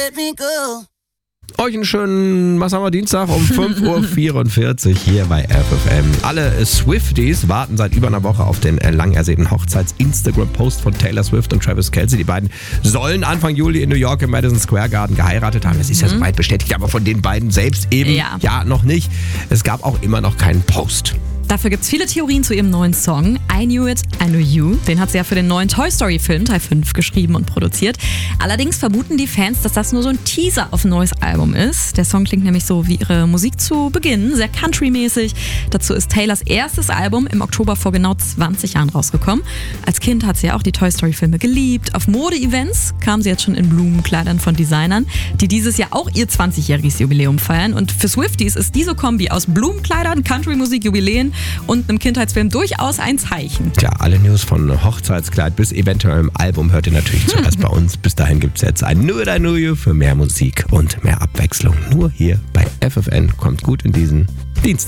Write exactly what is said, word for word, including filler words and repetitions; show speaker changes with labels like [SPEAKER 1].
[SPEAKER 1] let me go.
[SPEAKER 2] Euch einen schönen, was haben wir, Dienstag um fünf Uhr vierundvierzig hier bei F F M. Alle Swifties warten seit über einer Woche auf den lang ersehnten Hochzeits-Instagram-Post von Taylor Swift und Travis Kelce. Die beiden sollen Anfang Juli in New York im Madison Square Garden geheiratet haben. Das ist ja soweit bestätigt, aber von den beiden selbst eben
[SPEAKER 3] Ja.
[SPEAKER 2] ja noch nicht. Es gab auch immer noch keinen Post.
[SPEAKER 3] Dafür gibt es viele Theorien zu ihrem neuen Song I Knew It, I Knew You. Den hat sie ja für den neuen Toy Story Film Teil fünf geschrieben und produziert. Allerdings vermuten die Fans, dass das nur so ein Teaser auf ein neues Album ist. Der Song klingt nämlich so wie ihre Musik zu Beginn, sehr country-mäßig. Dazu ist Taylors erstes Album im Oktober vor genau zwanzig Jahren rausgekommen. Als Kind hat sie ja auch die Toy Story Filme geliebt. Auf Mode-Events kam sie jetzt schon in Blumenkleidern von Designern, die dieses Jahr auch ihr zwanzigjähriges Jubiläum feiern. Und für Swifties ist diese Kombi aus Blumenkleidern, Country-Musik, Jubiläen und einem Kindheitsfilm durchaus ein Zeichen.
[SPEAKER 2] Tja, alle News von Hochzeitskleid bis eventuellem Album hört ihr natürlich zuerst bei uns. Bis dahin gibt es jetzt ein Knew It, I Knew You für mehr Musik und mehr Abwechslung. Nur hier bei F F N. Kommt gut in diesen Dienstag.